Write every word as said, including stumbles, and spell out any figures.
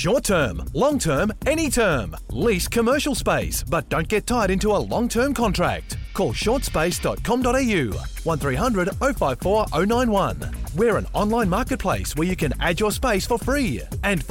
Short term, long term, any term. Lease commercial space, but don't get tied into a long-term contract. Call short space dot com dot a u, one three hundred oh five four oh nine one. We're an online marketplace where you can add your space for free and